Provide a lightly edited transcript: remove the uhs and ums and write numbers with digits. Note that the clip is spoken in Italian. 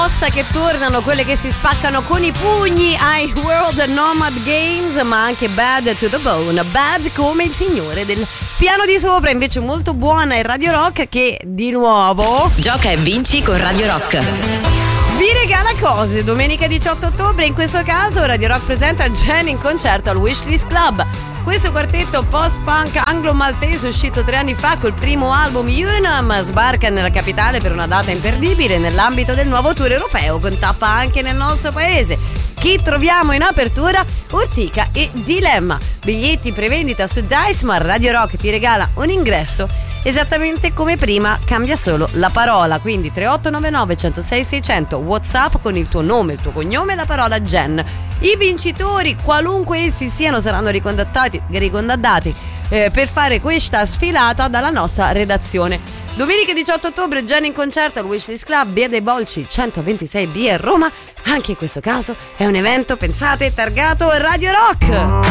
ossa che tornano, quelle che si spaccano con i pugni ai World Nomad Games, ma anche Bad to the Bone, bad come il signore del piano di sopra. Invece molto buona è Radio Rock, che di nuovo gioca e vinci con Radio Rock. Vi regala cose. Domenica 18 ottobre, in questo caso Radio Rock presenta Jen in concerto al Wishlist Club. Questo quartetto post-punk anglo-maltese, uscito 3 anni fa col primo album Unum, sbarca nella capitale per una data imperdibile nell'ambito del nuovo tour europeo, con tappa anche nel nostro paese. Chi troviamo in apertura? Urtica e Dilemma. Biglietti prevendita su Dice, ma Radio Rock ti regala un ingresso esattamente come prima, cambia solo la parola. Quindi 3899 106 600, WhatsApp con il tuo nome, il tuo cognome e la parola Jen. I vincitori, qualunque essi siano, saranno ricontattati per fare questa sfilata dalla nostra redazione. Domenica 18 ottobre Jen in concerto al Wishlist Club, Via dei Bolci 126B a Roma. Anche in questo caso è un evento, pensate, targato Radio Rock.